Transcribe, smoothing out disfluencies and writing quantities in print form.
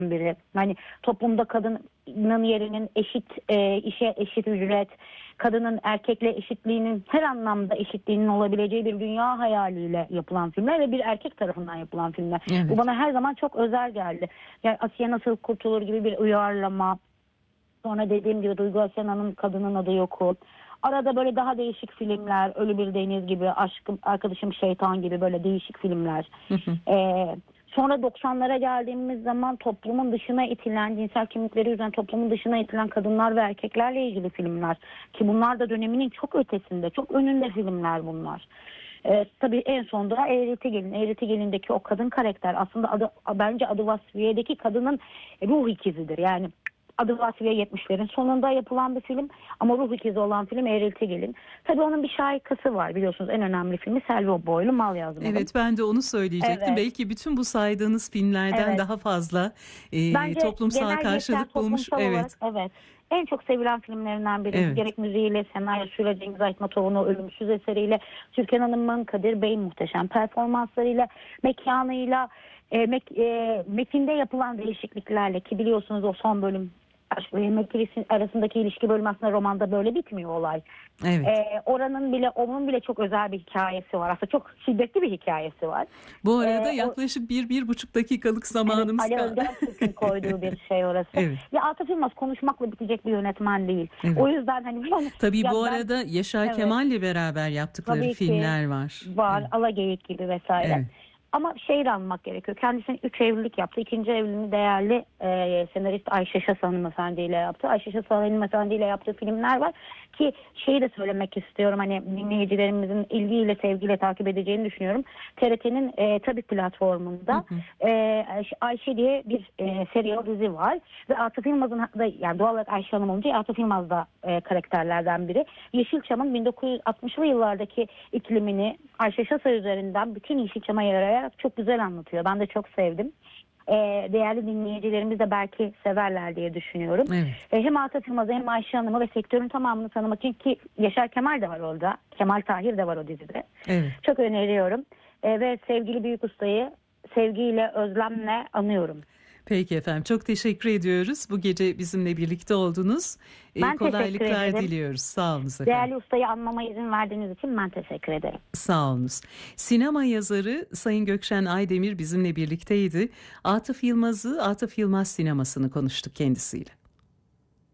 biri. Hani toplumda kadının yerinin eşit işe eşit ücret, kadının erkekle eşitliğinin her anlamda eşitliğinin olabileceği bir dünya hayaliyle yapılan filmler ve bir erkek tarafından yapılan filmler. Evet. Bu bana her zaman çok özel geldi. Yani Asiye Nasıl Kurtulur gibi bir uyarlama. Sonra dediğim gibi Duygu Asena'nın Kadının Adı Yok'u. Arada böyle daha değişik filmler, Ölü Bir Deniz gibi, Arkadaşım Şeytan gibi böyle değişik filmler. Sonra 90'lara geldiğimiz zaman toplumun dışına itilen, cinsel kimlikleri yüzünden toplumun dışına itilen kadınlar ve erkeklerle ilgili filmler. Ki bunlar da döneminin çok ötesinde, çok önünde filmler bunlar. Tabii en sonunda Eğreti Gelin. Eğreti Gelin'deki o kadın karakter aslında bence Adı Vasfiye'deki kadının ruh ikizidir. Yani Adı Vasfiye 70'lerin sonunda yapılan bir film ama ruh ikizi olan film Eğreti Gelin. Tabii onun bir şarkısı var biliyorsunuz, en önemli filmi Selvi Boylu Mal Yazmalı. Evet, ben de onu söyleyecektim. Evet. Belki bütün bu saydığınız filmlerden Evet. daha fazla Bence toplumsal genel karşılık geçer, bulmuş. toplumsal Evet. olarak, evet. En çok sevilen filmlerinden biri. Evet. Gerek müziğiyle, senaryosuyla, Cengiz Aytmatov'un o ölümsüz eseriyle, Türkan Hanım'ın, Kadir Bey'in muhteşem performanslarıyla, mekanıyla, metinde yapılan değişikliklerle, ki biliyorsunuz o son bölüm aşk ve yemek arasındaki ilişki bölümü aslında romanda böyle bitmiyor olay. Evet. Onun bile çok özel bir hikayesi var. Aslında çok şiddetli bir hikayesi var. Bu arada yaklaşık 1-1,5 dakikalık zamanımız Ali kaldı. Özgen Türk'ün koyduğu bir şey orası. Evet. Ya Atıf Yılmaz konuşmakla bitecek bir yönetmen değil. Evet. O yüzden hani Tabii bu arada Yaşar Evet. Kemal'le beraber yaptıkları Tabii ki filmler var. var. Evet. Alageyik gibi vesaire. Evet. Ama şeyle anmak gerekiyor. Kendisinin 3 evlilik yaptı. 2. evliliğini değerli senarist Ayşe Şas hanımefendiyle yaptı. Ayşe Şas hanımefendiyle yaptığı filmler var. Ki şeyi de söylemek istiyorum. Hani dinleyicilerimizin ilgiyle, sevgiyle takip edeceğini düşünüyorum. TRT'nin tabii platformunda Ayşe diye bir serial dizi var. Ve Atıf Yılmaz'ın da, yani doğal olarak Ayşe Hanım olunca Atıf Yılmaz da karakterlerden biri. Yeşilçam'ın 1960'lı yıllardaki iklimini Ayşe Şasa üzerinden bütün Yeşilçam'a yarayarak çok güzel anlatıyor. Ben de çok sevdim. Değerli dinleyicilerimiz de belki severler diye düşünüyorum. Evet. Hem Atıf Yılmaz'ı hem Ayşe Hanım'ı ve sektörün tamamını tanımak için, ki Yaşar Kemal de var orada. Kemal Tahir de var o dizide. Evet. Çok öneriyorum. Ve sevgili büyük ustayı sevgiyle, özlemle anıyorum. Peki efendim, çok teşekkür ediyoruz. Bu gece bizimle birlikte oldunuz. Ben Kolaylıklar teşekkür ederim. diliyoruz. Sağ olun efendim. Değerli ustayı anmama izin verdiğiniz için ben teşekkür ederim. Sağ olunuz. Sinema yazarı Sayın Gökşen Aydemir bizimle birlikteydi. Atıf Yılmaz'ı, Atıf Yılmaz sinemasını konuştuk kendisiyle.